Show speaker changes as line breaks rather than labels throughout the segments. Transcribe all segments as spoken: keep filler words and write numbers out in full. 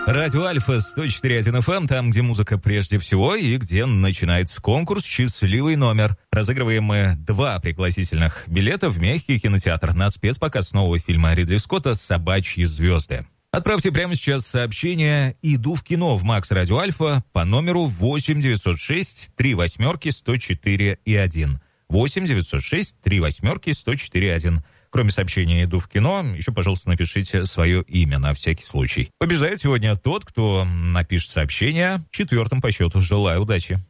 Радио Альфа сто четыре и один эф эм, там, где музыка прежде всего и где начинается конкурс «Счастливый номер». Разыгрываем мы два пригласительных билета в мягкий кинотеатр на спецпоказ нового фильма Ридли Скотта «Собачьи звезды». Отправьте прямо сейчас сообщение «Иду в кино» в Макс Радио Альфа по номеру восемь девятьсот шесть три восьмерки сто четыре и один. восемь девятьсот шесть три восьмерки сто четыре и один. Кроме сообщения «Иду в кино», еще, пожалуйста, напишите свое имя на всякий случай. Побеждает сегодня тот, кто напишет сообщение четвертым по счету. Желаю удачи.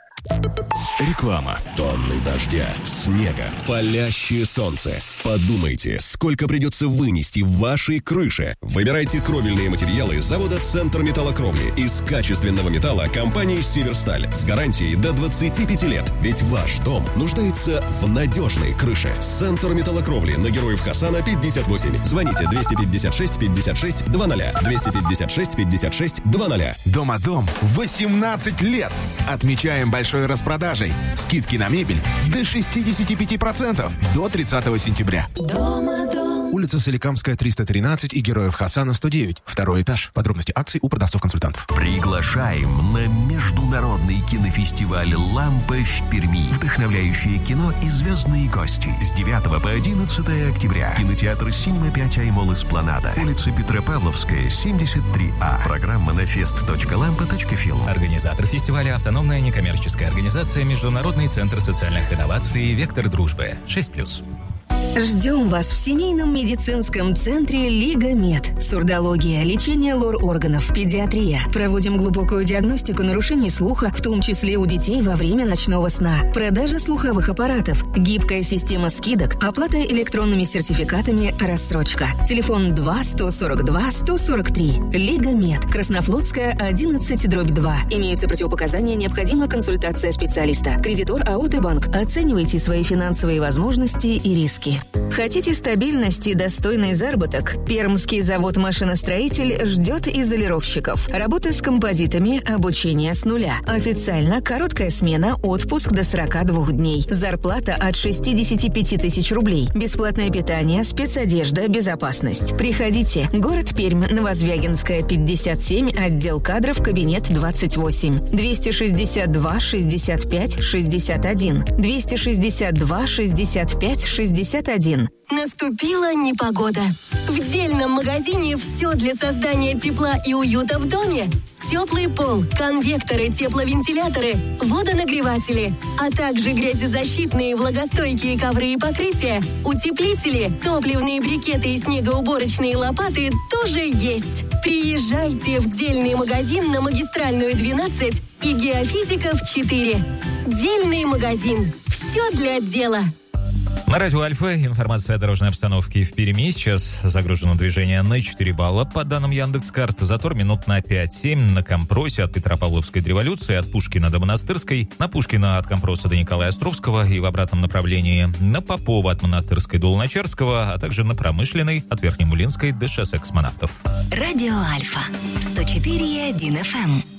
Реклама. Тонны дождя, снега, палящее солнце. Подумайте, сколько придется вынести в вашей крыше. Выбирайте кровельные материалы завода «Центр металлокровли» из качественного металла компании «Северсталь» с гарантией до двадцати пяти лет. Ведь ваш дом нуждается в надежной крыше. «Центр металлокровли» на Героев Хасана пятьдесят восемь. Звоните двести пятьдесят шесть пятьдесят шесть двадцать. двести пятьдесят шесть пятьдесят шесть двадцать.
Дома-дом восемнадцать лет. Отмечаем большой распродажей. Скидки на мебель до шестьдесят пять процентов до тридцатого сентября.
Дома-дом.
Улица Соликамская, триста тринадцать и Героев Хасана, сто девять. Второй этаж. Подробности акций у продавцов-консультантов.
Приглашаем на международный кинофестиваль «Лампа» в Перми. Вдохновляющее кино и звездные гости. С девятого по одиннадцатое октября. Кинотеатр «Синема пять Аймол Эспланада». Улица Петропавловская, семьдесят три А. Программа на фест точка лампа точка филм.
Организатор фестиваля — автономная некоммерческая организация «Международный центр социальных инноваций «Вектор дружбы» шесть плюс».
Ждем вас в семейном медицинском центре «Лига Мед». Сурдология, лечение лор-органов, педиатрия. Проводим глубокую диагностику нарушений слуха, в том числе у детей во время ночного сна. Продажа слуховых аппаратов, гибкая система скидок, оплата электронными сертификатами, рассрочка. Телефон два сто сорок два сто сорок три. «Лига Мед». Краснофлотская, одиннадцать дробь два. Имеются противопоказания, необходима консультация специалиста. Кредитор АО «Т-банк». Оценивайте свои финансовые возможности и риски. Хотите стабильность и достойный заработок? Пермский завод «Машиностроитель» ждет изолировщиков. Работа с композитами, обучение с нуля. Официально короткая смена, отпуск до сорока двух дней. Зарплата от шестидесяти пяти тысяч рублей. Бесплатное питание, спецодежда, безопасность. Приходите. Город Пермь, Новозвягинская, пятьдесят семь, отдел кадров, кабинет двадцать восемь. двести шестьдесят два шестьдесят пять шестьдесят один. двести шестьдесят два шестьдесят пять шестьдесят один.
Наступила непогода. В дельном магазине все для создания тепла и уюта в доме. Теплый пол, конвекторы, тепловентиляторы, водонагреватели, а также грязезащитные влагостойкие ковры и покрытия, утеплители, топливные брикеты и снегоуборочные лопаты тоже есть. Приезжайте в дельный магазин на Магистральную двенадцать и Геофизиков четыре. Дельный магазин. Все для дела.
На радио Альфа информация о дорожной обстановке в Перми. Сейчас загружено движение на четыре балла. По данным Яндекс.Карт, затор минут на пять-семь на Компросе от Петропавловской до Революции, от Пушкина до Монастырской, на Пушкина от Компроса до Николая Островского и в обратном направлении, на Попова от Монастырской до Луначарского, а также на Промышленной от Верхнемулинской до шоссе Космонавтов.
Радио Альфа сто четыре и один эф эм.